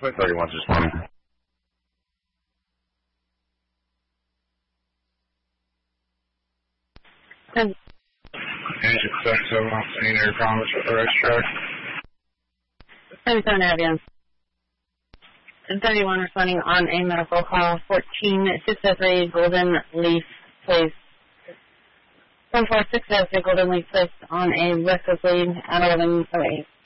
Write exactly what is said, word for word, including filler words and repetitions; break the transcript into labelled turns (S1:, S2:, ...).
S1: Flight thirty-one, just one.
S2: And
S1: Engine seven off scene, air promise for the racetrack.
S2: seventy-seven Avian. thirty-one responding on a medical call. fourteen six oh three Golden Leaf Place. one four six oh three Golden Leaf Place on a restless lead at eleven oh eight.